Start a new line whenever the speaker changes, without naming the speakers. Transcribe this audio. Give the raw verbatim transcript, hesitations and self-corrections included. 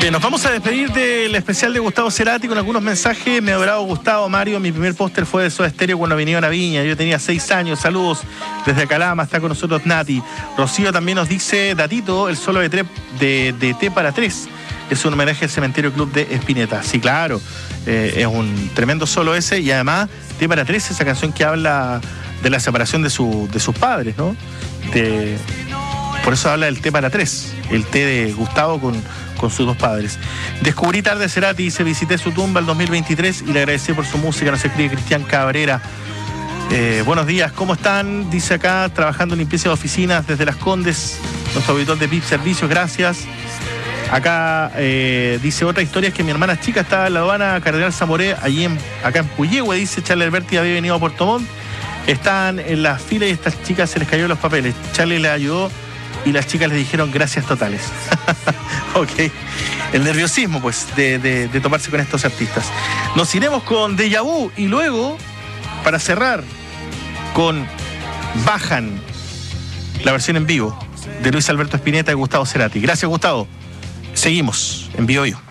Oye, nos vamos a despedir del especial de Gustavo Cerati con algunos mensajes. Me adorado Gustavo, Mario, mi primer póster fue de Soda Stereo cuando vinieron a Viña. Yo tenía seis años, saludos desde Calama, está con nosotros Nati. Rocío también nos dice, Datito, el solo de, tre, de, de T para tres. Es un homenaje al Cementerio Club de Spinetta. Sí, claro, eh, es un tremendo solo ese. Y además, T para tres, esa canción que habla de la separación de, su, de sus padres, ¿no? De, por eso habla del T para tres, el T de Gustavo con, con sus dos padres. Descubrí tarde a Cerati, dice, visité su tumba el dos mil veintitrés y le agradecí por su música. Nos escribe Cristian Cabrera. Eh, buenos días, ¿cómo están? Dice acá, trabajando en limpieza de oficinas desde Las Condes, nuestro auditor de P I P Servicios, gracias. Acá eh, dice otra historia, es que mi hermana chica estaba en la aduana Cardenal Zamoré, allí en, acá en Puyehue, dice Charlie Alberti, había venido a Puerto Montt, estaban en la fila y a estas chicas se les cayó los papeles. Charlie le ayudó y las chicas le dijeron gracias totales. Ok, el nerviosismo pues de, de, de tomarse con estos artistas. Nos iremos con Deja Vu y luego, para cerrar, con Bajan, la versión en vivo de Luis Alberto Spinetta y Gustavo Cerati. Gracias, Gustavo. Seguimos en Bioyo.